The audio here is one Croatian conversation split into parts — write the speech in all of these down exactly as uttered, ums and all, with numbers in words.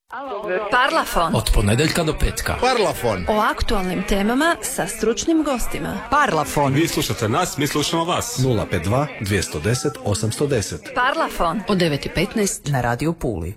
Parlafon. Od ponedjeljka do petka. Parlafon. O aktualnim temama sa stručnim gostima. Parlafon. Vi slušate nas, mi slušamo vas. nula pet dva, dvjesto deset, osamsto deset. Parlafon. Od devet i petnaest Na Radio Puli.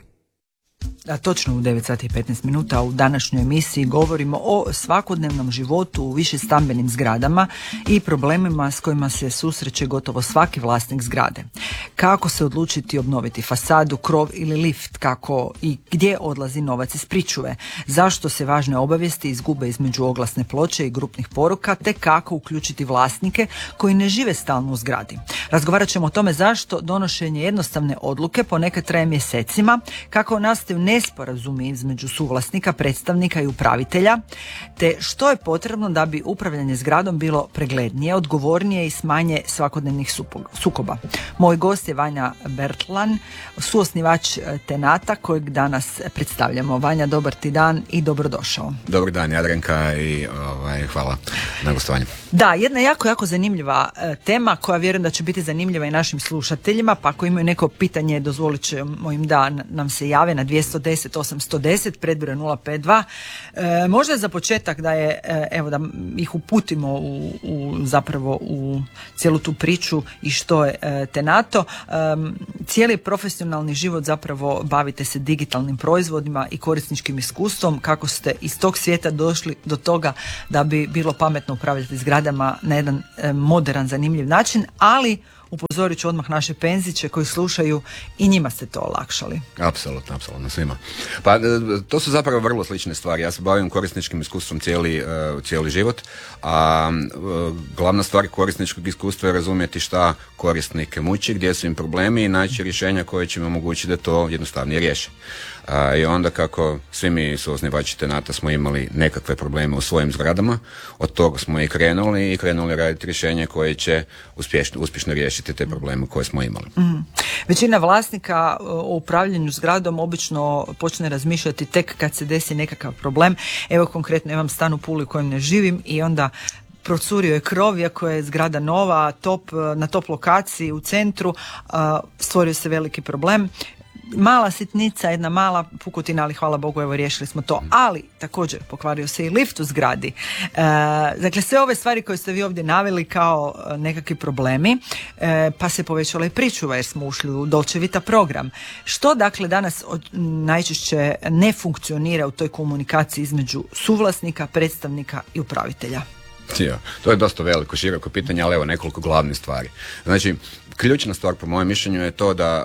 A točno u devet sati i petnaest minuta u današnjoj emisiji govorimo o svakodnevnom životu u višestambenim zgradama i problemima s kojima se susreće gotovo svaki vlasnik zgrade. Kako se odlučiti obnoviti fasadu, krov ili lift, kako i gdje odlazi novac iz pričuve, zašto se važne obavijesti izgube između oglasne ploče i grupnih poruka, te kako uključiti vlasnike koji ne žive stalno u zgradi. Razgovarat ćemo o tome zašto donošenje jednostavne odluke ponekad traje mjesecima, kako nastaju nesporazumi između suvlasnika, predstavnika i upravitelja, te što je potrebno da bi upravljanje zgradom bilo preglednije, odgovornije i s manje svakodnevnih sukoba. Moj gost je Vanja Bertlan, suosnivač Tenata kojeg danas predstavljamo. Vanja, dobar ti dan i dobrodošao. Dobar dan, Jadranka, i ovaj, hvala na gostovanju. Da, jedna jako, jako zanimljiva e, tema koja vjerujem da će biti zanimljiva i našim slušateljima, pa ako imaju neko pitanje dozvolit ćemo im da nam se jave na dvjesto deset, osamsto deset, predbroj nula pet dva. E, možda za početak da je, e, evo da ih uputimo u, u zapravo u cijelu tu priču i što je e, Tenato. E, cijeli profesionalni život zapravo bavite se digitalnim proizvodima i korisničkim iskustvom. Kako ste iz tog svijeta došli do toga da bi bilo pametno upravljati zgradama na jedan e, moderan, zanimljiv način, ali upozorit ću odmah naše penziće koji slušaju, i njima ste to olakšali. Apsolutno, apsolutno, svima. Pa to su zapravo vrlo slične stvari. Ja se bavim korisničkim iskustvom cijeli, uh, cijeli život, a uh, glavna stvar korisničkog iskustva je razumjeti šta korisnike muči, gdje su im problemi i naći rješenja koje će im omogućiti da to jednostavnije riješe. Uh, I onda kako svi mi suosnivači Tenata smo imali nekakve probleme u svojim zgradama, od toga smo i krenuli i krenuli raditi rješenje koje će uspješno, uspješno riješiti te probleme koje smo imali. Mm. Većina vlasnika o upravljanju zgradom obično počne razmišljati tek kad se desi nekakav problem. Evo konkretno imam stan u Puli u kojem ne živim i onda procurio je krov, iako je zgrada nova, top, na top lokaciji u centru, stvorio se veliki problem. Mala sitnica, jedna mala pukotina, ali hvala Bogu, evo riješili smo to. Ali također pokvario se i lift u zgradi. E, dakle, sve ove stvari koje ste vi ovdje naveli kao nekakvi problemi, e, pa se povećala i pričuva jer smo ušli u Dolce Vita program. Što dakle danas od, najčešće ne funkcionira u toj komunikaciji između suvlasnika, predstavnika i upravitelja? Ja, to je dosta veliko, široko pitanje, ali evo nekoliko glavnih stvari. Znači, ključna stvar po mojem mišljenju je to da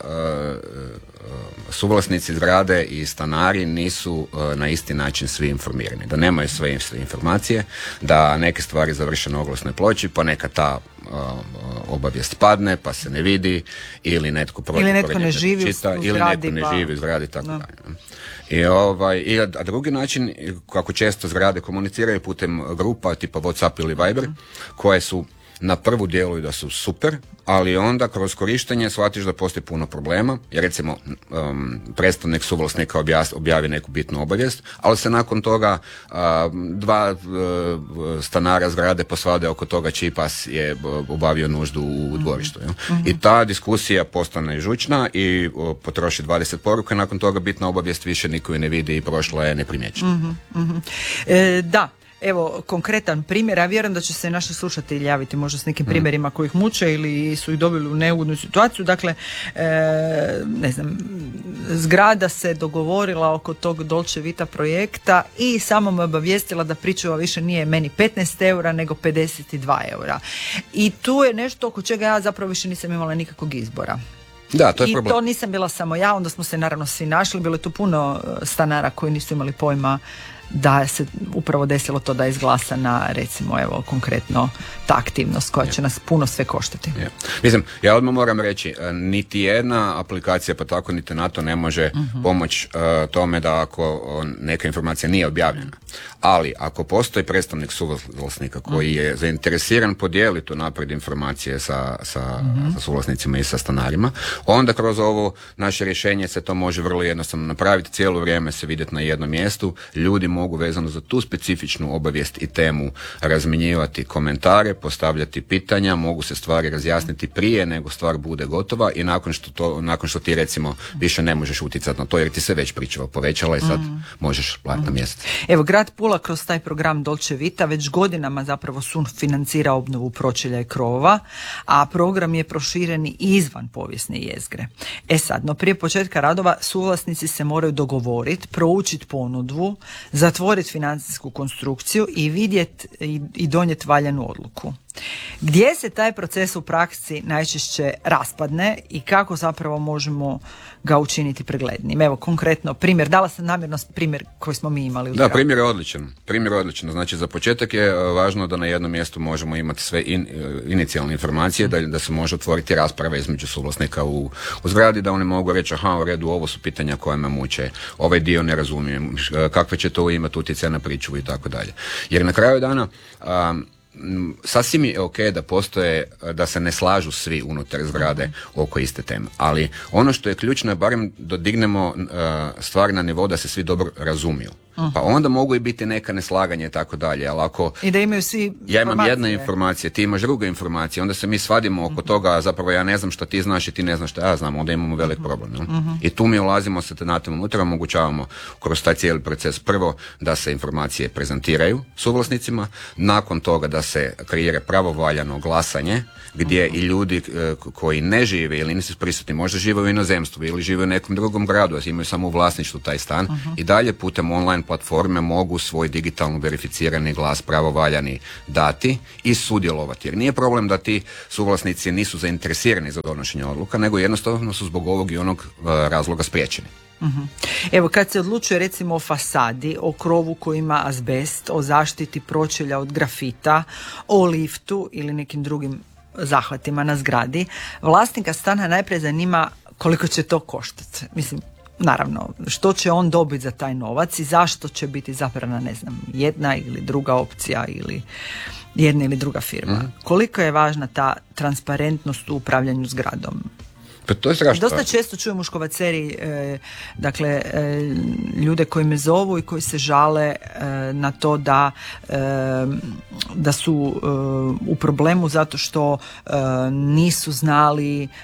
uh, suvlasnici zgrade i stanari nisu uh, na isti način svi informirani, da nemaju sve, sve informacije, da neke stvari završe na oglasnoj ploči, pa neka ta uh, obavijest padne, pa se ne vidi, ili netko prođe, ili netko ne živi čita, u ili zgradi, netko ne pa... živi u zgradi, tako no. dalje. I, ovaj, i a drugi način, kako često zgrade komuniciraju putem grupa tipa WhatsApp ili Viber, koje su na prvu djeluju da su super, ali onda kroz korištenje shvatiš da postoji puno problema, jer recimo um, predstavnik suvlasnika objas, objavi neku bitnu obavijest, ali se nakon toga uh, dva uh, stanara zgrade posvade oko toga čiji pas je obavio nuždu u dvorištu. Mm-hmm. I ta diskusija postane žučna i uh, potroši dvadeset poruka, nakon toga bitna obavijest više niko je ne vidi i prošla je neprimjećena. Mm-hmm. Mm-hmm. E, da. Evo, konkretan primjer, ja vjerujem da će se naši slušatelji javiti možda s nekim primjerima koji ih muče ili su ih dobili u neugodnu situaciju. Dakle, e, ne znam, zgrada se dogovorila oko tog Dolce Vita projekta i samo me obavijestila da pričuva više nije meni petnaest eura nego pedeset dva eura. I tu je nešto oko čega ja zapravo više nisam imala nikakvog izbora. Da, to je I problem. to nisam bila samo ja, onda smo se naravno svi našli, bilo je tu puno stanara koji nisu imali pojma da se upravo desilo to da je izglasana, recimo, evo, konkretno ta aktivnost koja će nas puno sve koštati. Ja. Mislim, ja odmah moram reći, niti jedna aplikacija, pa tako niti NATO ne može uh-huh. pomoći uh, tome da ako neka informacija nije objavljena. Ali, ako postoji predstavnik suvlasnika koji je zainteresiran podijeliti naprijed informacije sa, sa, uh-huh. sa suvlasnicima i sa stanarima, onda kroz ovo naše rješenje se to može vrlo jednostavno napraviti, cijelo vrijeme se vidjeti na jednom mjestu, ljudi mogu vezano za tu specifičnu obavijest i temu razmjenjivati komentare, postavljati pitanja, mogu se stvari razjasniti prije nego stvar bude gotova i nakon što, to, nakon što ti recimo više ne možeš utjecati na to jer ti se već pričava povećala i sad mm. možeš platiti na mjesec. Evo, grad Pula kroz taj program Dolce Vita već godinama zapravo sufinancira obnovu pročelja i krovova, a program je proširen i izvan povijesne jezgre. E sad, no prije početka radova suvlasnici se moraju dogovoriti, proučiti ponudu, zatvoriti financijsku konstrukciju i vidjeti i, i donijeti valjanu odluku. Gdje se taj proces u praksi najčešće raspadne i kako zapravo možemo ga učiniti preglednim? Evo, konkretno, primjer, dala sam namjerno primjer koji smo mi imali u Da, primjer je odličan. Primjer je odličan. Znači, za početak je važno da na jednom mjestu možemo imati sve in, inicijalne informacije, da, da se može otvoriti rasprava između suvlasnika u, u zgradi, da oni mogu reći, aha, u redu, ovo su pitanja koje me muče, ovaj dio ne razumijem, kakve će to imati utjecaj na priču i tako dalje. Jer na kraju dana, um, sasvim je ok da postoje, da se ne slažu svi unutar zgrade oko iste teme, ali ono što je ključno je barem dodignemo uh, stvar na nivo da se svi dobro razumiju. Uh-huh. Pa onda mogu i biti neka neslaganje i tako dalje, ali ako i da imaju svi ja imam jedne informacije, ti imaš druge informacije, onda se mi svadimo oko uh-huh. toga, a zapravo ja ne znam što ti znaš i ti ne znaš što ja znam, onda imamo velik uh-huh. problem. Uh-huh. I tu mi ulazimo sa tenatom unutra, omogućavamo kroz taj cijeli proces prvo da se informacije prezentiraju suvlasnicima, nakon toga da se kreira pravovaljano glasanje gdje uh-huh. i ljudi uh, koji ne žive ili nisu prisutni, možda žive u inozemstvu ili žive u nekom drugom gradu, a imaju samo u vlasništvu taj stan uh-huh. i dalje putem online platforme mogu svoj digitalno verificirani glas pravovaljani dati i sudjelovati. Jer nije problem da ti suvlasnici nisu zainteresirani za donošenje odluka, nego jednostavno su zbog ovog i onog uh, razloga spriječeni. Uhum. Evo, kad se odlučuje recimo o fasadi, o krovu koji ima azbest, o zaštiti pročelja od grafita, o liftu ili nekim drugim zahvatima na zgradi, vlasnika stana najprije zanima koliko će to koštati. Mislim, naravno, što će on dobiti za taj novac i zašto će biti zapravo, ne znam, jedna ili druga opcija ili jedna ili druga firma. Mm. Koliko je važna ta transparentnost u upravljanju zgradom? Pa to je strašno. Dosta često čujem u škovaceri e, dakle, e, ljude koji me zovu i koji se žale e, na to da, e, da su e, u problemu zato što e, nisu znali e,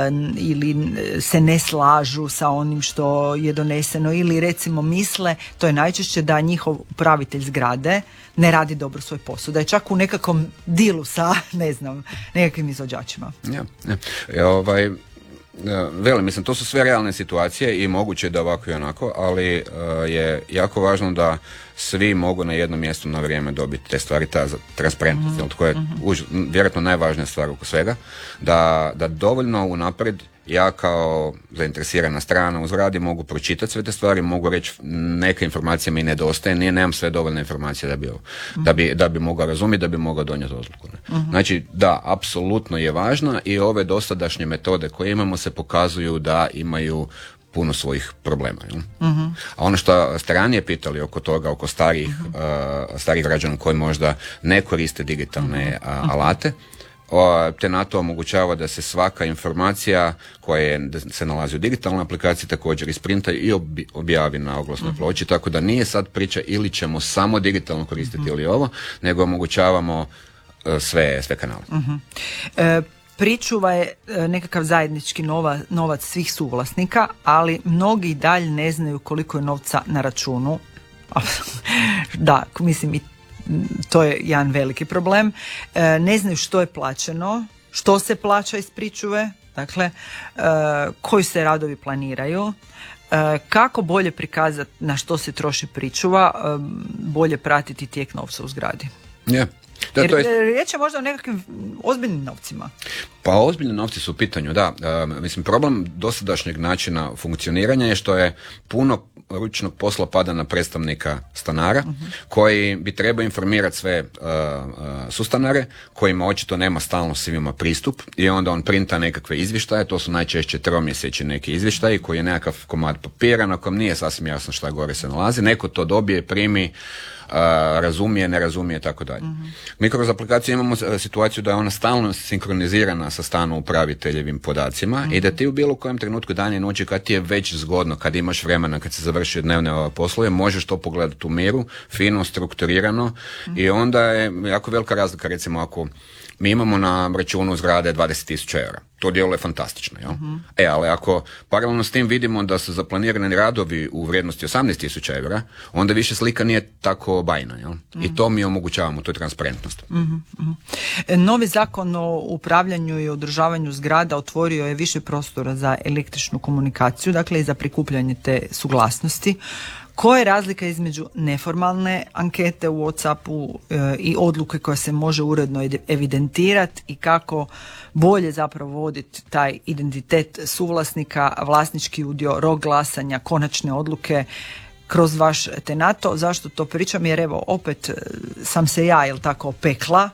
ili se ne slažu sa onim što je doneseno ili recimo misle, to je najčešće da njihov upravitelj zgrade ne radi dobro svoj posao, da je čak u nekakvom dilu sa, ne znam, nekakvim izvođačima. Ja, ja. ja ovaj... Velim, mislim, to su sve realne situacije i moguće da ovako i onako, ali uh, je jako važno da svi mogu na jednom mjestu na vrijeme dobiti te stvari, ta transparentnost, mm-hmm. koja je už, vjerojatno najvažnija stvar oko svega, da, da dovoljno unaprijed ja kao zainteresirana strana u zgradi mogu pročitati sve te stvari, mogu reći neka informacija mi nedostaje, nije, nemam sve dovoljne informacije da bi, mm-hmm. da bi, da bi mogao razumjeti, da bi mogao donijeti odluku. Mm-hmm. Znači, da, apsolutno je važna i ove dosadašnje metode koje imamo se pokazuju da imaju puno svojih problema. Uh-huh. A ono što ste ranije pitali oko toga, oko starih, uh-huh. uh, starih građana koji možda ne koriste digitalne uh, alate, uh, te na to omogućava da se svaka informacija koja je, da se nalazi u digitalnoj aplikaciji također isprinta i obi, objavi na oglasnoj uh-huh. ploči, tako da nije sad priča ili ćemo samo digitalno koristiti uh-huh. ili ovo, nego omogućavamo uh, sve, sve kanale. Uh-huh. E, Pričuva je nekakav zajednički nova, novac svih suvlasnika, ali mnogi i dalje ne znaju koliko je novca na računu. Da, mislim, i to je jedan veliki problem. Ne znaju što je plaćeno, što se plaća iz pričuve, dakle, koji se radovi planiraju, kako bolje prikazati na što se troši pričuva, bolje pratiti tijek novca u zgradi. Yeah. Da, Jer to je... riječ je možda o nekakvim ozbiljnim novcima. Pa ozbiljni novci su u pitanju, da. E, mislim, problem dosadašnjeg načina funkcioniranja je što je puno ručnog posla pada na predstavnika stanara, uh-huh. koji bi trebao informirati sve uh, uh, sustanare, kojima očito nema stalno svima pristup i onda on printa nekakve izvještaje, to su najčešće tromjesečni neki izvještaji koji je nekakav komad papira na kojem nije sasvim jasno šta gore se nalazi, neko to dobije, primi, razumije, ne razumije, tako dalje. Mi kroz aplikaciju imamo situaciju da je ona stalno sinkronizirana sa stano upraviteljevim podacima mm-hmm. i da ti u bilo kojem trenutku dana i noći kad ti je već zgodno, kad imaš vremena, kad se završi dnevne poslove, možeš to pogledati u miru, fino, strukturirano mm-hmm. i onda je jako velika razlika, recimo ako mi imamo na računu zgrade dvadeset tisuća eura. To djeluje fantastično, jel? Uh-huh. E, ali ako paralelno s tim vidimo da su zaplanirani radovi u vrijednosti osamnaest tisuća eura, onda više slika nije tako bajna, jel? Uh-huh. I to mi omogućavamo, to je transparentnost. Uh-huh. Uh-huh. Novi zakon o upravljanju i održavanju zgrada otvorio je više prostora za električnu komunikaciju, dakle i za prikupljanje te suglasnosti. Koja je razlika između neformalne ankete u WhatsAppu e, i odluke koja se može uredno evidentirati i kako bolje zapravo voditi taj identitet suvlasnika, vlasnički udio, rok glasanja, konačne odluke kroz vaš tenato? Zašto to pričam? Jer evo, opet sam se ja, jel tako, opekla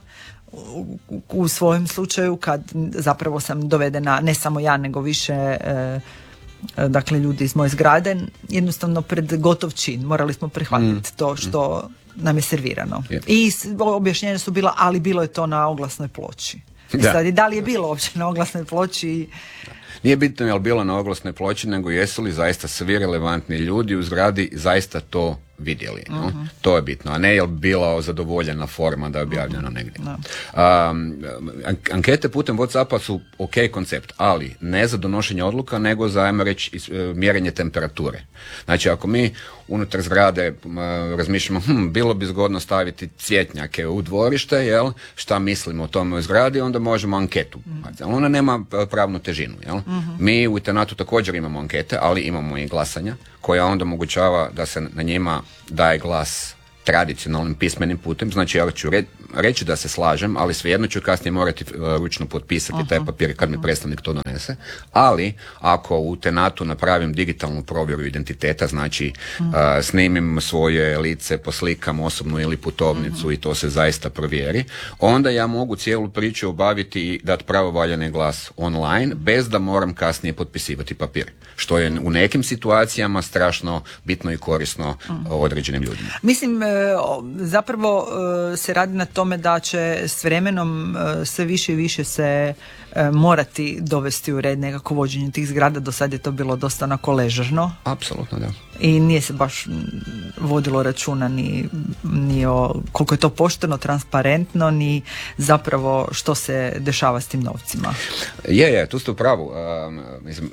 u, u svojem slučaju kad zapravo sam dovedena, ne samo ja, nego više e, dakle ljudi iz moje zgrade, jednostavno pred gotov čin. Morali smo prihvatiti mm. to što mm. nam je servirano. Yeah. I objašnjenja su bila, ali bilo je to na oglasnoj ploči. Da. Sad, i da li je bilo uopće na oglasnoj ploči? Nije bitno je li bilo na oglasnoj ploči, nego jesu li zaista svi relevantni ljudi u zgradi zaista to vidjeli. Uh-huh. No? To je bitno, a ne je li bila zadovoljena forma da je objavljena uh-huh. negdje. No. Um, ankete putem WhatsAppa su ok koncept, ali ne za donošenje odluka, nego za, ajmo reći, mjerenje temperature. Znači, ako mi unutar zgrade um, razmišljamo, hm, bilo bi zgodno staviti cvjetnjake u dvorište, jel? Šta mislimo o tome u zgradi, onda možemo anketu. Uh-huh. Ona nema pravnu težinu. Jel? Uh-huh. Mi u Tenatu također imamo ankete, ali imamo i glasanja, koja onda omogućava da se na njima daje glas tradicionalnim pismenim putem. Znači, ja ću re- reći da se slažem, ali svejedno ću kasnije morati uh, ručno potpisati uh-huh. taj papir kad mi predstavnik to donese. Ali, ako u Tenatu napravim digitalnu provjeru identiteta, znači uh-huh. uh, snimim svoje lice, poslikam osobnu ili putovnicu uh-huh. i to se zaista provjeri, onda ja mogu cijelu priču obaviti i dati pravovaljani glas online, bez da moram kasnije potpisivati papir. Što je u nekim situacijama strašno bitno i korisno uh-huh. određenim ljudima. Mislim, zapravo se radi na tome da će s vremenom sve više i više se morati dovesti u red nekako vođenje tih zgrada. Do sad je to bilo dosta onako ležerno. Apsolutno, da. I nije se baš vodilo računa ni, ni o koliko je to pošteno, transparentno, ni zapravo što se dešava s tim novcima. Je, je, tu ste u pravu. Um, mislim,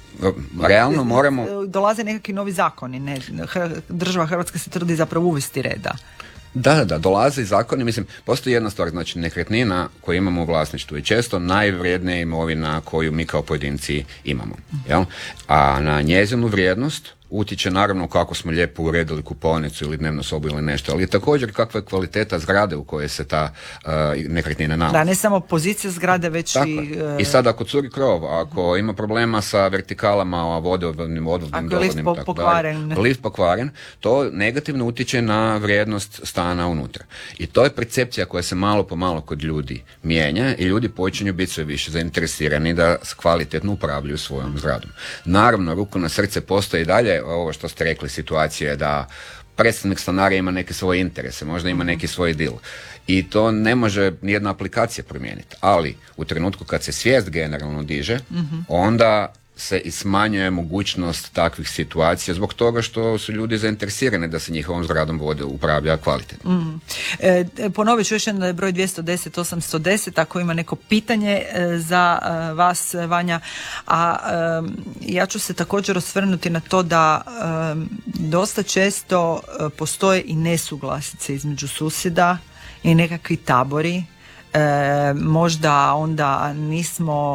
realno moramo... Dolaze nekakvi novi zakoni, ne? Država Hrvatska se trudi zapravo uvesti reda. Da, da, da, dolaze i zakoni, mislim, postoji jedna stvar, znači nekretnina koju imamo u vlasništvu je često najvrijednija imovina koju mi kao pojedinci imamo, jel? A na njezinu vrijednost utječe naravno kako smo lijepo uredili kupovnicu ili dnevnu sobu ili nešto, ali također kakva je kvaliteta zgrade u kojoj se ta uh, nekretnina nalazi. Da, ne samo pozicija zgrade, već tako i... Uh... I sad ako curi krov, ako ima problema sa vertikalama, vodovodnim, odvodnim, ako je lift po, pokvaren. Dalje, lift pokvaren, to negativno utječe na vrijednost stana unutra. I to je percepcija koja se malo po malo kod ljudi mijenja i ljudi počinju biti sve više zainteresirani da kvalitetno upravljaju svojom zgradom. Naravno, ruku na srce postoji i dalje ovo što ste rekli, situacije da predstavnik stanara ima neke svoje interese, možda ima neki svoj deal. I to ne može nijedna aplikacija promijeniti. Ali u trenutku kad se svijest generalno diže, mm-hmm. onda se i smanjuje mogućnost takvih situacija zbog toga što su ljudi zainteresirani da se njihovom zgradom vode upravlja kvalitetno. Mm. E, ponovit ću još jedno da je broj dvjesto deset osamsto deset ako ima neko pitanje e, za e, vas, Vanja. A e, ja ću se također osvrnuti na to da e, dosta često e, postoje i nesuglasice između susjeda i nekakvi tabori. E, možda onda nismo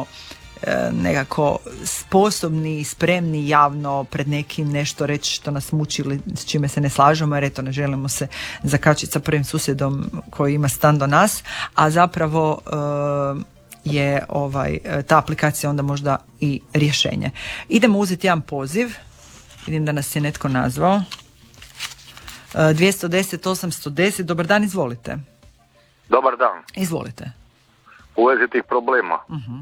nekako sposobni i spremni javno pred nekim nešto reći što nas muči ili s čime se ne slažemo, jer eto ne želimo se zakačiti sa prvim susjedom koji ima stan do nas, a zapravo uh, je ovaj, ta aplikacija onda možda i rješenje. Idemo uzeti jedan poziv, vidim da nas je netko nazvao. Uh, dvjesto deset osamsto deset, dobar dan, izvolite. Dobar dan. Izvolite. U vezi tih problema. Uh-huh.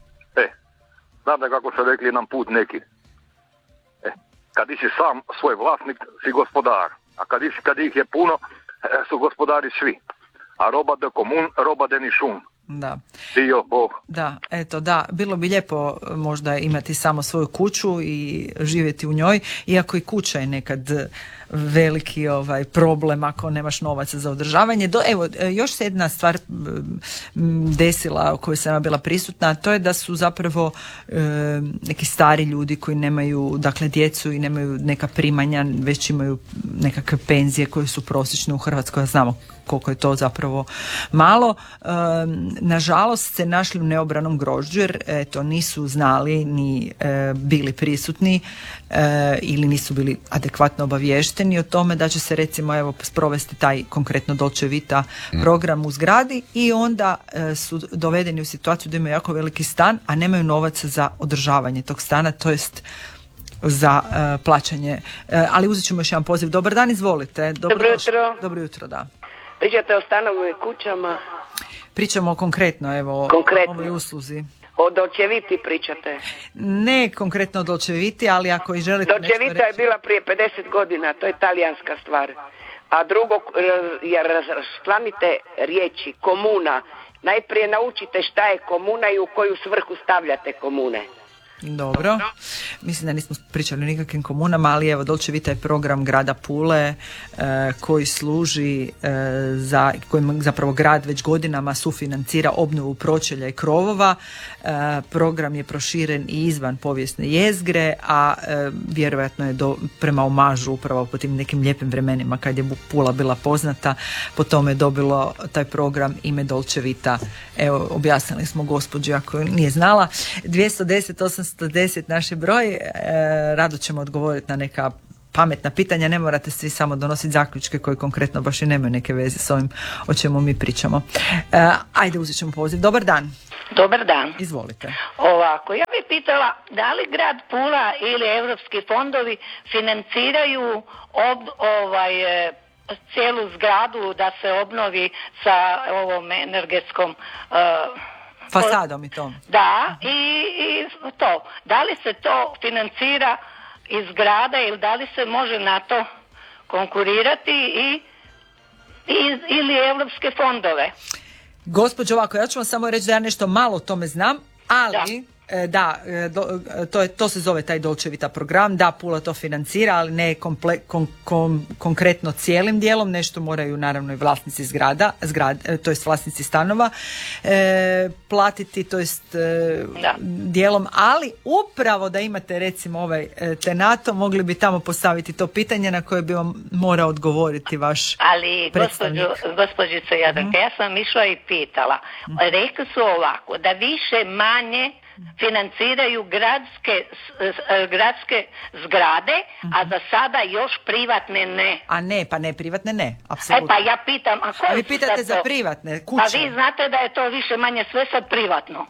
Znate kako se rekli nam put neki. E, kad si sam svoj vlasnik, si gospodar. A kad, iš, kad ih je puno, su gospodari svi. A roba de komun, roba de nišun. Da. Dio Bog. Da, eto da, bilo bi lijepo možda imati samo svoju kuću i živjeti u njoj, iako i kuća je nekad veliki ovaj problem ako nemaš novaca za održavanje. Do, evo, još se jedna stvar desila o kojoj sam ja bila prisutna, a to je da su zapravo e, neki stari ljudi koji nemaju, dakle, djecu i nemaju neka primanja, već imaju nekakve penzije koje su prosječne u Hrvatskoj, a znamo koliko je to zapravo malo. E, nažalost se našli u neobranom grožđu jer eto, nisu znali ni e, bili prisutni e, ili nisu bili adekvatno obaviješteni o tome da će se recimo evo sprovesti taj konkretno Dolce Vita program u zgradi i onda e, su dovedeni u situaciju da imaju jako veliki stan, a nemaju novaca za održavanje tog stana, to jest za e, plaćanje. E, ali uzet ćemo još jedan poziv. Dobar dan, izvolite. Dobro, Dobro jutro. Dobro jutro, da. Pričate o stanovima i kućama. Pričamo konkretno, evo, Konkretno. o ovoj usluzi. O Dolce Viti pričate. Ne konkretno o Dolce Viti, ali ako i želite Dolce nešto Vita je reći... bila prije pedeset godina, to je talijanska stvar. A drugo, jer raščlanite riječi komuna. Najprije naučite šta je komuna i u koju svrhu stavljate komune. Dobro. Mislim da nismo pričali o nikakvim komunama, ali evo Dolce Vita je program grada Pule e, koji služi e, za, kojim zapravo grad već godinama sufinancira obnovu pročelja i krovova. E, program je proširen i izvan povijesne jezgre, a e, vjerojatno je do, prema omažu upravo po tim nekim lijepim vremenima kad je Pula bila poznata, po tome je dobilo taj program ime Dolce Vita. Evo, objasnili smo gospođi ako nije znala. dvjesto deset osamsto deset naš je broj, e, rado ćemo odgovoriti na neka pametna pitanja, ne morate svi samo donositi zaključke koji konkretno baš i nemaju neke veze s ovim o čemu mi pričamo. E, ajde, uzet ćemo poziv. Dobar dan. Dobar dan. Izvolite. Ovako, ja bih pitala da li grad Pula ili europski fondovi financiraju ob, ovaj, e, cijelu zgradu da se obnovi sa ovom energetskom e, fasadom i to. Da, i, i to. Da li se to financira iz grada ili da li se može na to konkurirati i, i ili europske fondove? Gospođo, ovako, ja ću vam samo reći da ja nešto malo o tome znam, ali... Da. Da, to, je, to se zove taj Dolce Vita program, da, Pula to financira, ali ne komple, kon, kon, konkretno cijelim dijelom, nešto moraju naravno i vlasnici zgrada, zgrad, to jest vlasnici stanova e, platiti, to jest e, dijelom, ali upravo da imate recimo ovaj Tenato, mogli bi tamo postaviti to pitanje na koje bi vam morao odgovoriti vaš ali, predstavnik. Ali gospođice Jadranka, mm-hmm. ja sam išla i pitala, mm-hmm. rekli su ovako, da više manje financiraju gradske, gradske zgrade, mm-hmm. a za sada još privatne ne. A ne, pa ne, privatne ne, apsolutno. E pa ja pitam, a koje a vi pitate za to? privatne kuće? Pa vi znate da je to više manje sve sad privatno.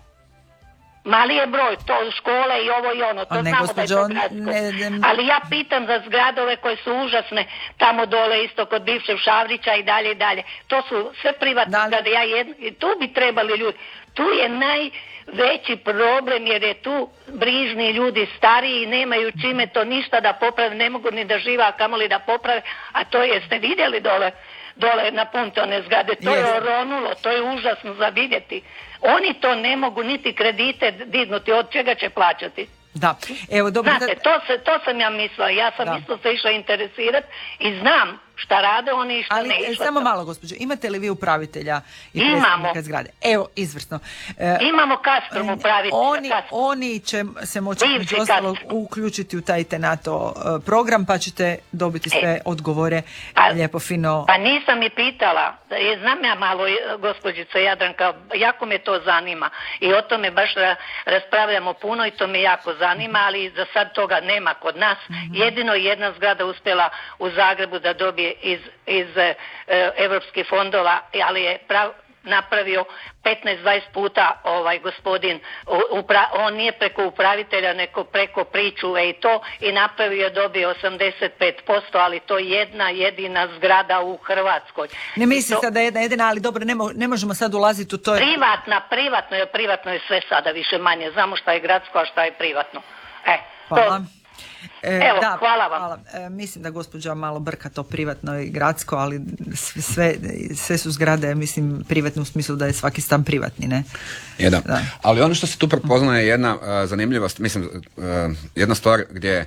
Mali je broj, to škole i ovo i ono, to ne, znamo gospođo, da je to gradsko. Ne, ne, ali ja pitam za zgradove koje su užasne, tamo dole isto kod bivšeg Šavrića i dalje i dalje. To su sve privatne da, zgrade, ja jedno, i tu bi trebali ljudi. Tu je najveći problem jer je tu brižni ljudi stariji i nemaju čime to ništa da poprave, ne mogu ni da živa, a kamoli da poprave, a to jeste vidjeli dole, dole na Puntone zgrade, to je oronulo, to je užasno za vidjeti. Oni to ne mogu niti kredite dignuti, od čega će plaćati. Da, evo dobro. Znate, to, se, to sam ja mislila, ja sam da. isto se išla interesirati i znam šta rade oni i šta ali, ne išla. Samo malo, gospođo, imate li vi upravitelja i Imamo. predstavnika zgrade? Evo, izvrsno. E, Imamo custom upravitelja. Oni, oni će se moći među ostalog uključiti u taj Tenato program, pa ćete dobiti sve e. odgovore pa, lijepo, fino. Pa nisam mi pitala, znam ja malo, gospođica Jadranka, jako me to zanima i o tome baš raspravljamo puno i to me jako zanima, ali za sad toga nema kod nas. Mm-hmm. Jedino jedna zgrada uspjela u Zagrebu da dobije iz, iz e, evropskih fondova, ali je prav, napravio petnaest dvadeset puta ovaj gospodin, upra, on nije preko upravitelja, nego preko pričuve i to, i napravio je dobio osamdeset pet posto, ali to je jedna jedina zgrada u Hrvatskoj. Ne mislim to, sad da je jedna jedina, ali dobro, ne, mo, ne možemo sad ulaziti u to. Privatna, privatno je, privatno je sve sada više manje, znamo šta je gradsko, a šta je privatno. E, Hvala. To, E, Evo, da, hvala vam. Hvala. E, mislim da gospođa malo brka to privatno i gradsko, ali sve, sve su zgrade, mislim, privatne u smislu da je svaki stan privatni, ne? Je, da. Da. Ali ono što se tu prepoznaje je jedna uh, zanimljiva, mislim, uh, jedna stvar gdje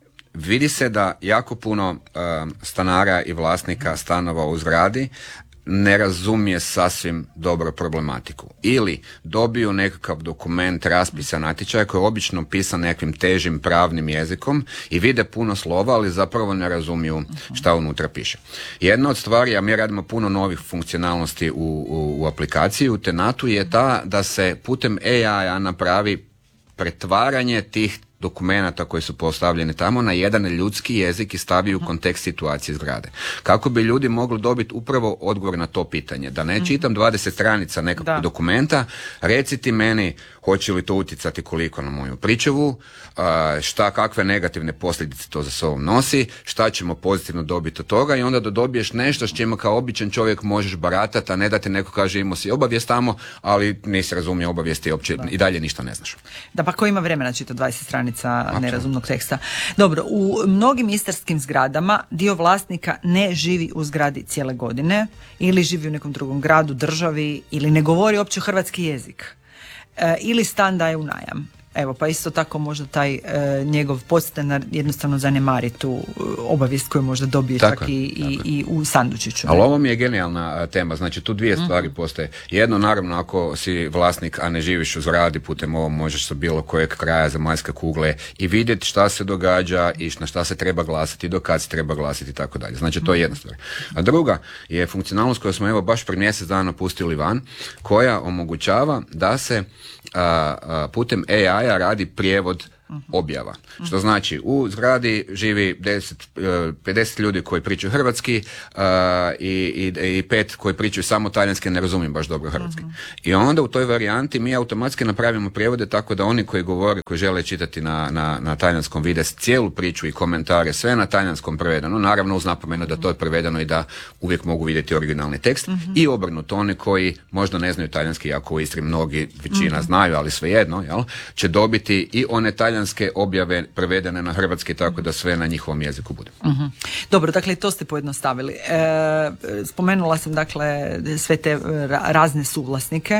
vidi se da jako puno uh, stanara i vlasnika stanova u zgradi ne razumije sasvim dobro problematiku. Ili dobiju nekakav dokument raspisa natječaja koji je obično pisan nekakvim težim pravnim jezikom i vide puno slova, ali zapravo ne razumiju šta unutra piše. Jedna od stvari, a mi radimo puno novih funkcionalnosti u, u, u aplikaciji, u Tenatu, je ta da se putem A I-a napravi pretvaranje tih dokumenata koji su postavljeni tamo na jedan ljudski jezik i stavi u kontekst situacije zgrade. Kako bi ljudi mogli dobiti upravo odgovor na to pitanje. Da ne čitam dvadeset stranica nekakvog Da. dokumenta, reci ti meni hoće li to utjecati koliko na moju pričavu, a, šta, kakve negativne posljedice to za sobom nosi, šta ćemo pozitivno dobiti od toga i onda da dobiješ nešto s čime kao običan čovjek možeš baratati, a ne da ti neko kaže imao si obavijest tamo, ali nisi razumio obavijesti i uopće i dalje ništa ne znaš. Da, pa ko ima vremena čitati dvadeset stranica nerazumnog teksta. Dobro, u mnogim istarskim zgradama dio vlasnika ne živi u zgradi cijele godine ili živi u nekom drugom gradu, državi ili ne govori uopće hrvatski jezik. E, ili stan daje u najam. Evo, pa isto tako možda taj e, njegov podstanar jednostavno zanemari tu e, obavijest koju možda dobije Tako čak je, i, i, tako i u sandučiću. Ali ovo mi je genijalna a, tema, znači tu dvije stvari postoje. Jedno, naravno, ako si vlasnik, a ne živiš u zgradi, putem ovo možeš sa bilo kojeg kraja zemaljske kugle i vidjeti šta se događa i na šta se treba glasiti, do kad se treba glasiti i tako dalje. Znači to je jedna stvar. A druga je funkcionalnost koju smo evo baš prije mjesec dana pustili van, koja omogućava da se a, a, putem A I-a radi prijevod objava. Što znači, u zgradi živi deset, pedeset ljudi koji pričaju hrvatski uh, i, i, i pet koji pričaju samo talijanski, ne razumijem baš dobro hrvatski. I onda u toj varijanti mi automatski napravimo prijevode tako da oni koji govore, koji žele čitati na, na, na talijanskom vide cijelu priču i komentare, sve na talijanskom prevedeno, naravno uz napomenu da to je prevedeno i da uvijek mogu vidjeti originalni tekst i obrnuto, oni koji možda ne znaju talijanski, ako u Istri mnogi, većina znaju, ali svejedno, jel, će dobiti i one talijanske objave prevedene na hrvatski tako da sve na njihovom jeziku bude. Uh-huh. Dobro, dakle to ste pojednostavili. E, spomenula sam dakle sve te ra- razne suvlasnike.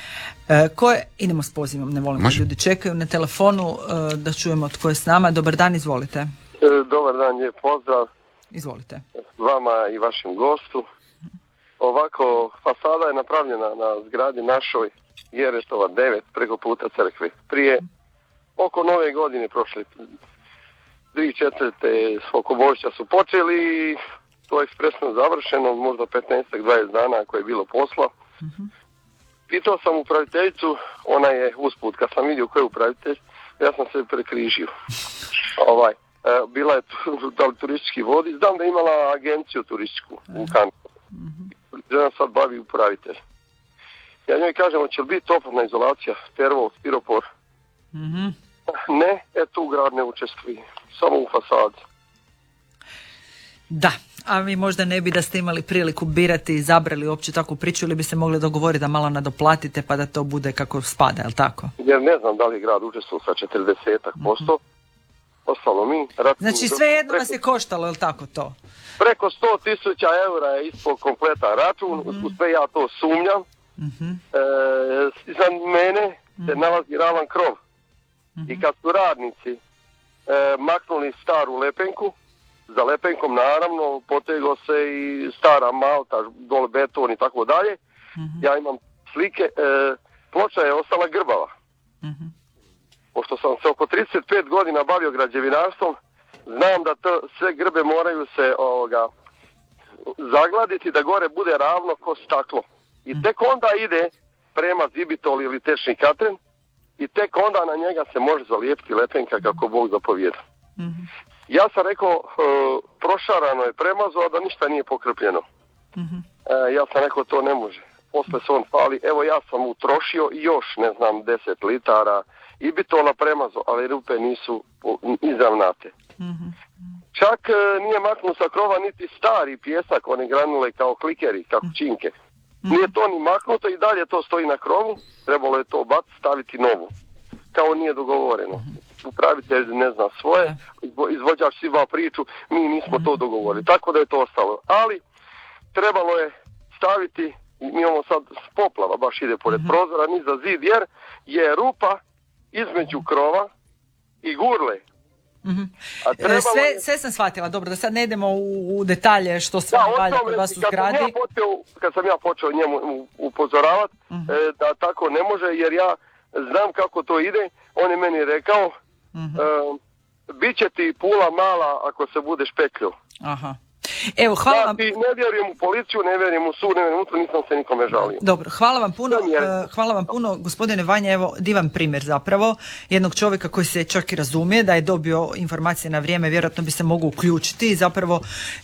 E, koje, idemo s pozivom, ne volim da ljudi čekaju na telefonu e, da čujemo tko je s nama. Dobar dan, izvolite. E, dobar dan, lijep pozdrav. Izvolite. Vama i vašem gostu. Ovako, fasada je napravljena na zgradi našoj Jeretova devet preko puta crkve. Prije oko nove godine prošle dvije četvrte oko Božića su počeli i to je ekspresno završeno, možda petnaest do dvadeset dana ako je bilo posla. Uh-huh. Pitao sam upraviteljicu, ona je usput, kad sam vidio ko je upravitelj, ja sam se prekrižio. ovaj, e, bila je tu, da li turistički vodi, znam da je imala agenciju turističku uh-huh. u Kanku. Uh-huh. Žena sad bavi upravitelj. Ja njoj kažem, hoće li biti toplotna izolacija, tervo, stiropor? Mhm. Ne, e tu grad ne učestvuje, samo u fasadi. Da, a vi možda ne bi da ste imali priliku birati i izabrali uopće takvu priču ili bi se mogli dogovoriti da malo nadoplatite pa da to bude kako spada, je li tako? Jer ne znam da li je grad učestvovao sa četrdeset posto, mm-hmm. ostalo mi. Račun, znači sve jedno preko, nas je koštalo, je li tako to? Preko sto tisuća eura je ispod kompletan račun, mm-hmm. uz sve ja to sumnjam. Mm-hmm. E, iza mene mm-hmm. se nalazi ravan krov. Mm-hmm. I kad su radnici e, maknuli staru lepenku, za lepenkom naravno poteglo se i stara malta, dole beton i tako dalje, mm-hmm. ja imam slike, e, ploča je ostala grbava. Mm-hmm. Pošto sam se oko trideset pet godina bavio građevinarstvom, znam da to, sve grbe moraju se ovoga, zagladiti da gore bude ravno ko staklo. I mm-hmm. tek onda ide prema zibitol ili tečni katren, i tek onda na njega se može zalijepiti lepenka kako Bog zapovijeda. Mm-hmm. Ja sam rekao, e, prošarano je premazo, a da ništa nije pokrpljeno. Mm-hmm. E, ja sam rekao, to ne može. Posle se on fali, evo ja sam utrošio još, ne znam, deset litara i bitola premazo, ali rupe nisu izravnate. Mm-hmm. Čak e, nije maknut sa krova niti stari pjesak, one granule kao klikeri, kao činke. Mm-hmm. Nije to ni maknuto i dalje to stoji na krovu, trebalo je to baciti, staviti novu. Kao nije dogovoreno. Mm-hmm. upravitelj ne zna svoje, izvođač si ima priču, mi nismo to dogovorili, tako da je to ostalo. Ali trebalo je staviti, mi imamo sad poplava, baš ide pored prozora, ni za zid, jer je rupa između krova i gurle. Mm-hmm. A trebalo sve, je... sve sam shvatila, dobro, da sad ne idemo u, u detalje što sve Da, ne valja kod osnovno, vas u kad sam zgradi. ja počeo, kad sam ja počeo njemu upozoravati Mhm. e, da tako ne može, jer ja znam kako to ide, on je meni rekao, Mhm. e, bit će ti pula mala ako se budeš petljio. Aha. Evo, hvala Ja vam. ti ne vjerujem u policiju, ne vjerujem u sud, ne vjerujem u to, nisam se nikome žalio. Dobro, hvala vam puno, To mi je- eh, hvala vam puno, gospodine Vanja, evo, divan primjer zapravo, jednog čovjeka koji se čak i razumije, da je dobio informacije na vrijeme, vjerojatno bi se mogao uključiti i zapravo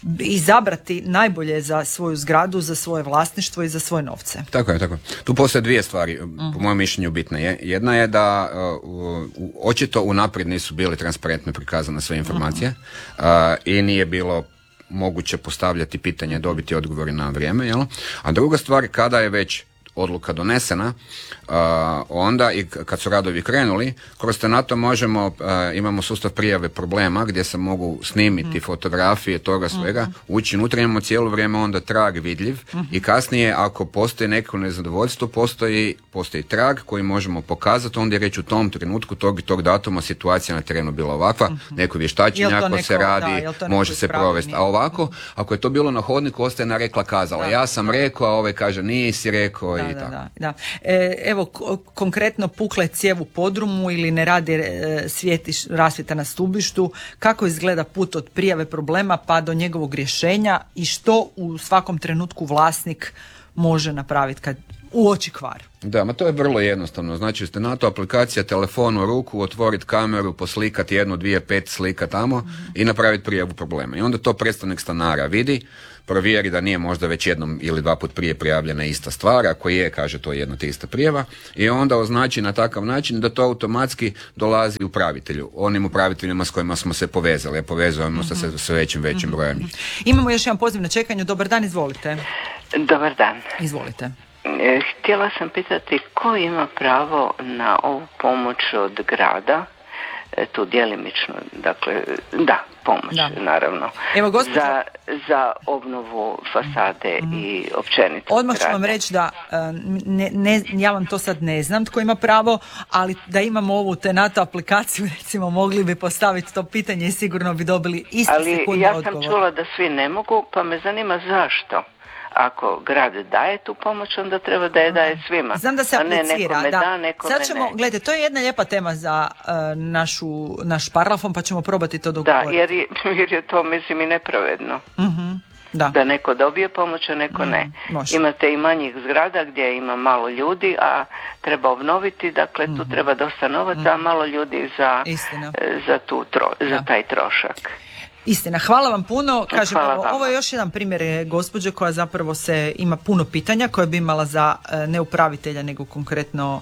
izabrati najbolje za svoju zgradu, za svoje vlasništvo i za svoje novce. Tako je, tako je. Tu postoje dvije stvari, po mojem mišljenju bitne. Je. Jedna je da uh, u- očito unaprijed nisu bile transparentno prikazane sve informacije uh, i nije bilo moguće postavljati pitanje, dobiti odgovori na vrijeme, jel? A druga stvar, kada je već odluka donesena, uh, onda i k- kad su radovi krenuli, kroz Tenato možemo, uh, imamo sustav prijave problema gdje se mogu snimiti fotografije toga svega, ući unutra, imamo cijelo vrijeme onda trag vidljiv i kasnije ako postoji neko nezadovoljstvo, postoji, postoji trag koji možemo pokazati, onda je reći u tom trenutku tog i tog datuma situacija na terenu bila ovakva, neko vještačenje Jel to ako neko- se radi, da, jel to neko može se ispravio, provesti. nije? A ovako, ako je to bilo na hodniku, ostaje na rekla kazala. Ja sam rekao, a ovaj kaže nisi rekao Da, i da, tako. da, da. E, evo, ko- konkretno pukle cijev u podrumu ili ne radi e, svijeti š- rasvjeta na stubištu, kako izgleda put od prijave problema pa do njegovog rješenja i što u svakom trenutku vlasnik može napraviti kad uoči kvar? Da, ma to je vrlo jednostavno. Znači, ste na to aplikacija, telefon u ruku, otvoriti kameru, poslikati jednu, dvije, pet slika tamo i napraviti prijavu problema. I onda to predstavnik stanara vidi, provjeri da nije možda već jednom ili dva put prije prijavljena ista stvar, ako je, kaže to je jedna te ista prijava i onda označi na takav način da to automatski dolazi upravitelju, onim upraviteljima s kojima smo se povezali, a povezujemo se sa sve većim, većim brojem njih. Imamo još jedan poziv na čekanju. Dobar dan, izvolite. Dobar dan. Izvolite. E, Htjela sam pitati ko ima pravo na ovu pomoć od grada, e, tu djelimično, dakle, da, pomoć, Da. naravno, Evo, gospođo- za, za obnovu fasade i općenito Odmah ću vam zgrade. reći da e, ne, ne, ja vam to sad ne znam tko ima pravo, ali da imamo ovu Tenato aplikaciju, recimo, mogli bi postaviti to pitanje i sigurno bi dobili isti Ali sekundni ja sam odgovor. čula da svi ne mogu, pa me zanima zašto. Ako grad daje tu pomoć, onda treba da je daje svima. Znam da se a ne aplicira, nekome da. da, nekome Sad ćemo, ne. gledajte, to je jedna lijepa tema za e, našu, naš parlafon, pa ćemo probati to Da, dogovoriti. jer je, jer je to, mislim, i nepravedno. Mhm, da. Da neko dobije pomoć, a neko ne. može. Imate i manjih zgrada gdje ima malo ljudi, a treba obnoviti, dakle tu treba dosta novaca, a malo ljudi za, Istina. e, za, tu tro, za Da. taj trošak. Istina, hvala vam puno. Kažem, Hvala evo, vama. ovo je još jedan primjer e, gospođe koja zapravo se ima puno pitanja koje bi imala za e, ne upravitelja, nego konkretno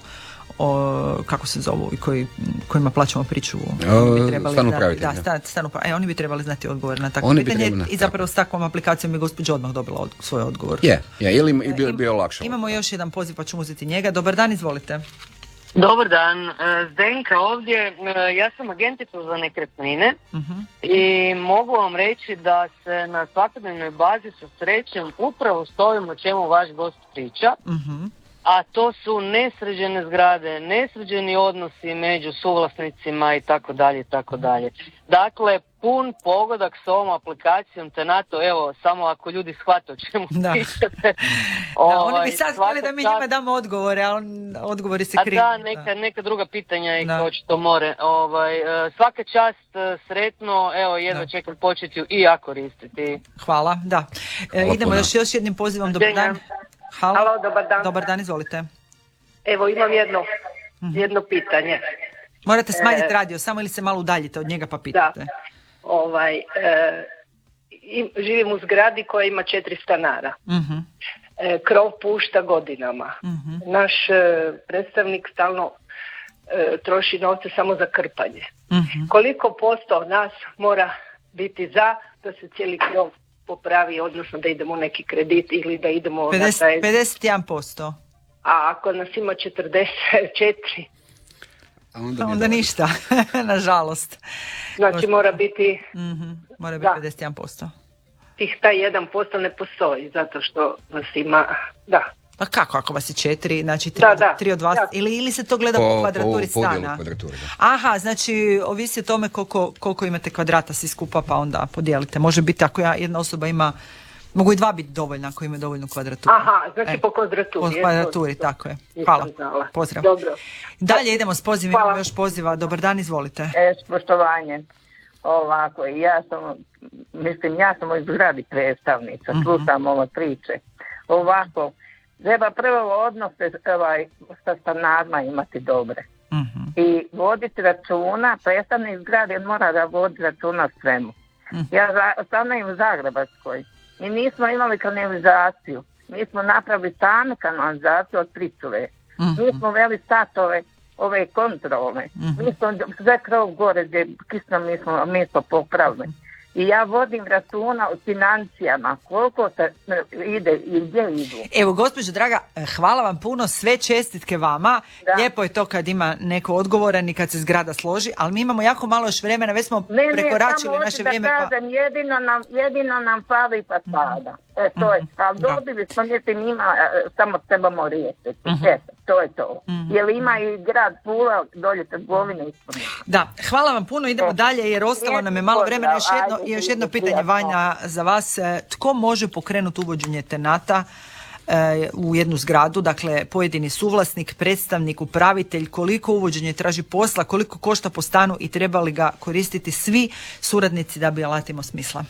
o, kako se zovu i koji, kojima plaćamo priču. Oni bi trebali stan znati- upravitelj, Da, da. stan, stan upravitelj. E, oni bi trebali znati odgovor na takvo Oni bi pitanje trebali, i zapravo s takvom aplikacijom je gospođa odmah dobila od, svoj odgovor. Je, je, ili bi bio, bio lakše. Imamo još jedan poziv pa ćemo uzeti njega. Dobar dan, izvolite. Dobar dan, e, Zdenka ovdje, E, ja sam agentica za nekretnine Mhm. i mogu vam reći da se na svakodnevnoj bazi susrećem upravo s ovim o čemu vaš gost priča, Mhm. a to su nesređene zgrade, nesređeni odnosi među suvlasnicima i tako dalje i tako dalje. Dakle, pun pogodak s ovom aplikacijom Tenato, evo, samo ako ljudi shvate o čemu Da. pričate. Da, oni Ovaj, bi sad svaka htjeli da mi čast- njima damo odgovore, ali odgovori se A kriju. da, neka, neka druga pitanja i Da. očito more. Ovaj, e, svaka čast, e, sretno, evo jedva Da. čekam početi ju i ja koristiti. Hvala, da. E, Hvala idemo puno. još, još jednim pozivom. Dobar Doviđenja. dan. Halo. Halo, dobar dan. Dobar dan, izvolite. Evo imam jedno, jedno pitanje. Morate smanjiti E, radio, samo ili se malo udaljite od njega pa pitate. Da. Ovaj, e, im- živim u zgradi koja ima četiri stanara. Mhm, E, krov pušta godinama. mhm, Naš e, predstavnik stalno e, troši novce samo za krpanje. mhm. Koliko posto nas mora biti za da se cijeli krov popravi, odnosno da idemo u neki kredit ili da idemo na pedeset, taj... pedeset jedan posto. A ako nas ima četrdeset četiri, onda, onda ništa, nažalost. Znači mora biti... Mm-hmm. Mora biti da. pedeset jedan posto. Tih taj jedan posto ne postoji, zato što vas ima... Da. Pa kako ako vas je četiri, znači tri, da, da, tri od vas, da. ili, ili se to gleda po, po kvadraturi po, stana? Kvadraturi, Aha, znači ovisi o tome koliko, koliko imate kvadrata svi skupa, pa onda podijelite. Može biti ako ja, jedna osoba ima, mogu i dva biti dovoljna ako ima dovoljnu kvadraturu. Aha, znači e, po kvadraturi. Po kvadraturi, tako je. Hvala. Pozdrav. Dobro. Dalje idemo s pozivima, imamo još poziva. Dobar dan, izvolite. E, poštovanje. Ovako, ja sam, mislim, ja sam u zgradi predstavnica, uh-huh. slušam ove priče. Ovako, treba prvo odnose ovaj, sa stanarima imati dobre. Uh-huh. I voditi računa, predstavnik zgrade mora da vodi računa svemu. Uh-huh. Ja stanujem u Zagrebačkoj. Mi nismo imali kanalizaciju. Mi smo napravili sami kanalizaciju od pričuve. Uh-huh. Mi smo veli satove ove kontrole. Mm-hmm. Mi smo sve krov gore gdje kisno mi smo, mi smo popravili. I ja vodim računa o financijama, koliko se ide i gdje idu. Evo, gospođo draga, hvala vam puno, sve čestitke vama. Da. Lijepo je to kad ima neko odgovoran i kad se zgrada složi, ali mi imamo jako malo još vremena, već smo ne, prekoračili ne, naše da vrijeme. Kažem, pa... jedino, nam, jedino nam fali fasada. E, to je, ali dobili smo, mislim, ima, samo trebamo riješiti. Uh-huh. Eto, to je to. Uh-huh. Jer ima i grad Pula, dolje trgovine ispunje. Da, hvala vam puno, idemo e. dalje jer ostalo nam je malo vremena. Još jedno, ajde, još jedno pitanje, Vanja, za vas. Tko može pokrenuti uvođenje tenata e, u jednu zgradu? Dakle, pojedini suvlasnik, predstavnik, upravitelj, koliko uvođenje traži posla, koliko košta po stanu i treba li ga koristiti svi suradnici da bi alat imao smisla?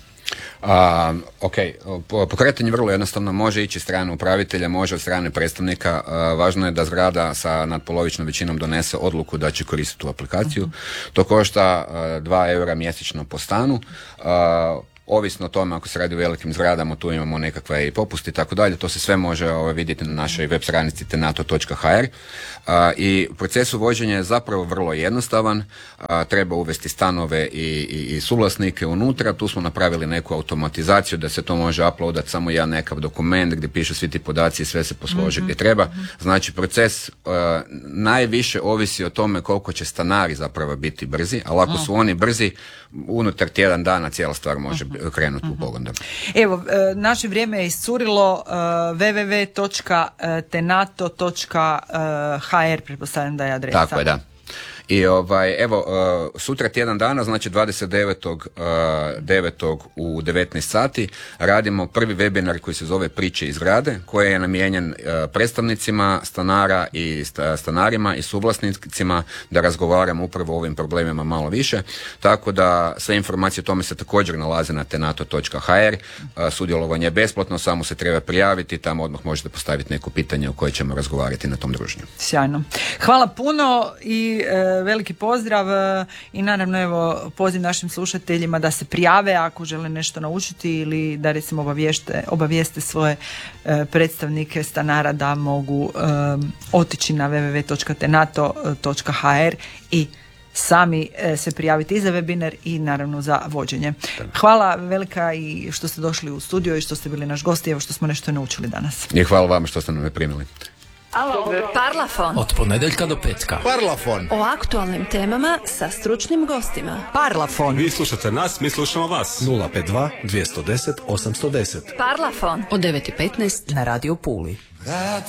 A, ok, pokretanje vrlo jednostavno može ići strane upravitelja, može od strane predstavnika. A, važno je da zgrada sa nadpolovičnom većinom donese odluku da će koristiti tu aplikaciju. Uh-huh. To košta dva eura mjesečno po stanu. A, ovisno o tome ako se radi o velikim zgradama, tu imamo nekakve i popusti i tako dalje, to se sve može ovaj, vidjeti na našoj web stranici tenato točka ha er. A, i proces uvođenja je zapravo vrlo jednostavan, a, treba uvesti stanove i, i, i suvlasnike unutra, tu smo napravili neku automatizaciju da se to može uploadati samo jedan nekakav dokument gdje pišu svi ti podaci i sve se posloži mm-hmm. gdje treba. Znači proces a, najviše ovisi o tome koliko će stanari zapravo biti brzi, ali ako su oni brzi, unutar tjedan dana cijela stvar može uh-huh. krenuti uh-huh. u pogon. Evo, naše vrijeme je iscurilo, w w w točka tenato točka ha er, pretpostavljam da je adresa. Tako je, da. I ovaj, evo, uh, sutra tjedan dana, znači dvadeset devetog devetog u devetnaest sati, radimo prvi webinar koji se zove Priče iz zgrade, koji je namijenjen uh, predstavnicima stanara i sta, stanarima i suvlasnicima da razgovaramo upravo o ovim problemima malo više. Tako da sve informacije o tome se također nalaze na tenato točka ha er. Uh, sudjelovanje je besplatno, samo se treba prijaviti, tamo odmah možete postaviti neko pitanje o koje ćemo razgovarati na tom druženju. Sjajno. Hvala puno i uh, veliki pozdrav i naravno evo poziv našim slušateljima da se prijave ako žele nešto naučiti ili da recimo obavijeste, obavijeste svoje e, predstavnike stanara da mogu e, otići na w w w točka tenato točka ha er i sami e, se prijaviti i za webinar i naravno za vođenje. Hvala velika i što ste došli u studio i što ste bili naš gost i evo što smo nešto naučili danas. I hvala vam što ste nam primili. Alo, Parlafon. Od ponedjeljka do petka. Parlafon. O aktualnim temama sa stručnim gostima. Parlafon. Vi slušate nas, mi slušamo vas. nula pet dva dvjesto deset osamsto deset. Parlafon. Od devet i petnaest na Radio Puli.